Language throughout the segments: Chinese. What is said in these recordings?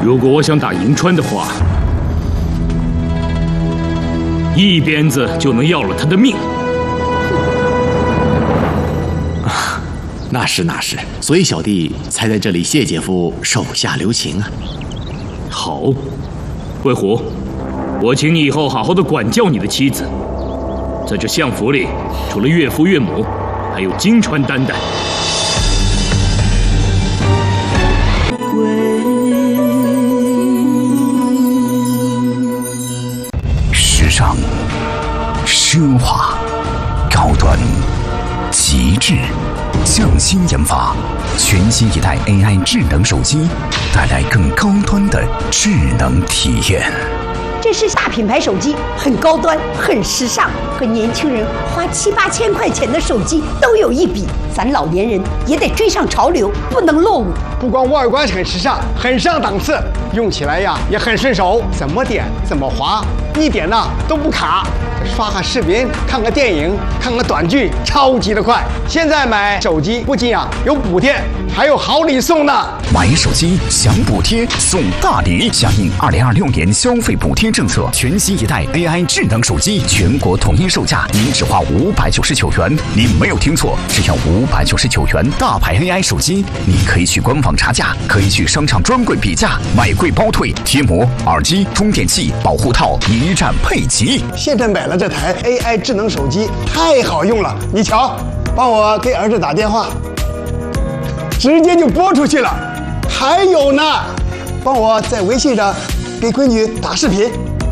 如果我想打银川的话，一鞭子就能要了他的命。 啊，那是，所以小弟才在这里谢姐夫手下留情啊。 好，魏虎，我请你以后好好的管教你的妻子。在这相府里，除了岳父岳母，还有金川担待。 时尚、奢华、高端、极致，匠心研发，全新一代 AI 智能手机，带来更高端的智能体验。 这是大品牌手机，很高端，很时尚，和年轻人花7、8千块钱的手机都有一比。咱老年人也得追上潮流，不能落伍。 不光外观很时尚，很上档次，用起来呀也很顺手，怎么点怎么滑，一点呢都不卡。刷个视频，看个电影，看个短剧，超级的快。现在买手机不仅有补贴，还有好礼送呢。 买手机享补贴送大礼，响应2026年消费补贴政策，全新一代 AI 智能手机全国统一售价，您只花599元。您没有听错，只要599元，大牌 AI 手机，你可以去官网查价，可以去商场专柜比价，买贵包退，贴膜、耳机、充电器、保护套一站配齐。 现在买了这台 AI 智能手机太好用了，你瞧，帮我给儿子打电话，直接就拨出去了。还有呢，帮我在微信上给闺女打视频。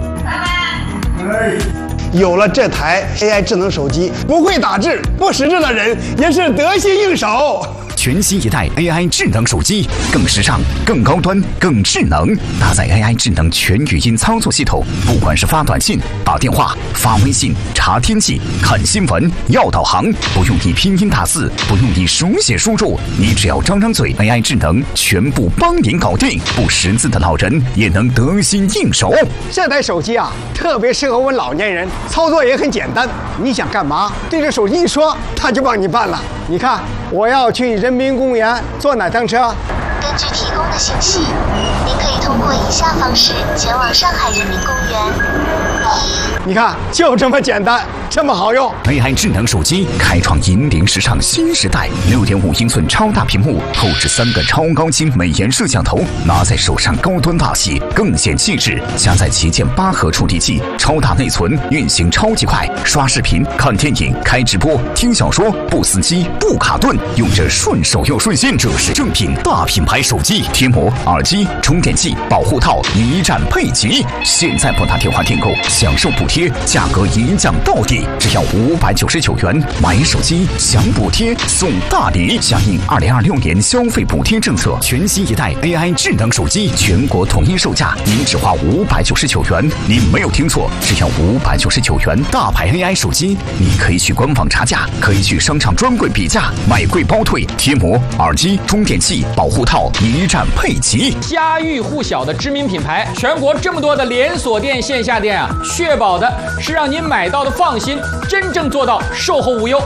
有了这台 AI 智能手机，不会打字、不识字的人也是得心应手。 全新一代 AI 智能手机，更时尚、更高端、更智能，搭载 AI 智能全语音操作系统，不管是发短信、打电话、发微信、查天气、看新闻、要导航，不用你拼音打字，不用你手写输入，你只要张张嘴 ，AI 智能全部帮您搞定，不识字的老人也能得心应手。 这台手机特别适合我们老年人，操作也很简单，你想干嘛，对着手机一说，它就帮你办了。你看，我要去人民公园坐哪趟车？ 根据提供的信息，您可以通过以下方式前往上海人民公园。 你看，就这么简单，这么好用。 AI 智能手机开创引领时尚新时代，6.5英寸超大屏幕，后置3个超高清美颜摄像头，拿在手上高端大气，更显气质。加载旗舰8核处理器，超大内存，运行超级快，刷视频、看电影、开直播、听小说，不死机、不卡顿，用着顺手又顺心。这是正品大品牌手机，贴膜、耳机、充电器、保护套一站配齐。现在拨打电话订购，享受补贴，价格一降到底，只要599元。买手机享补贴送大礼，响应2026年消费补贴政策，全新一代 AI 智能手机全国统一售价，您只花599元。您没有听错，只要599元，大牌 AI 手机，你可以去官网查价，可以去商场专柜比价，买贵包退，贴膜、耳机、充电器、保护套一站配齐。 家喻户晓的知名品牌，全国这么多的连锁店、线下店确保的是让您买到的放心，真正做到售后无忧。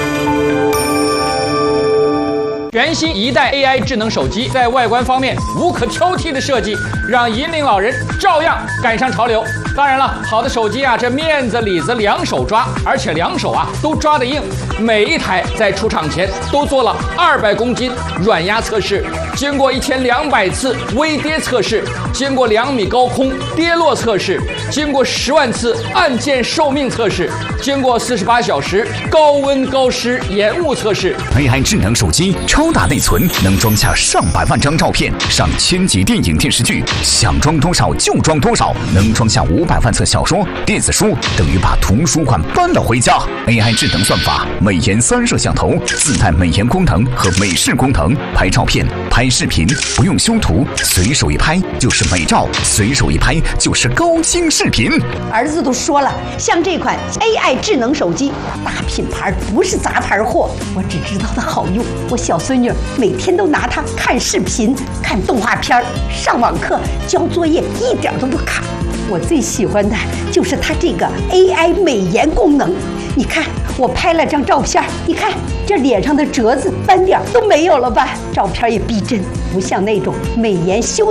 全新一代 AI 智能手机在外观方面无可挑剔的设计，让引领老人照样赶上潮流。当然了，好的手机这面子里子两手抓，而且两手都抓得硬。每一台在出厂前都做了200公斤软压测试，经过1200次微跌测试，经过2米高空跌落测试，经过10万次按键寿命测试，经过48小时高温高湿延误测试。 AI 智能手机超大内存，能装下上百万张照片，上1000集电影电视剧，想装多少就装多少，能装下500万册小说、电子书，等于把图书馆搬了回家。AI 智能算法，美颜3摄像头，自带美颜功能和美视功能，拍照片、拍视频不用修图，随手一拍就是美照，随手一拍就是高清视频。 儿子都说了，像这款 AI 智能手机，大品牌不是杂牌货，我只知道它好用。我小孙女每天都拿它看视频、看动画片、上网课、交作业，一点都不卡。我最喜欢的就是它这个 AI 美颜功能。你看，我拍了张照片，你看这脸上的褶子、斑点都没有了吧？照片也逼真，不像那种美颜修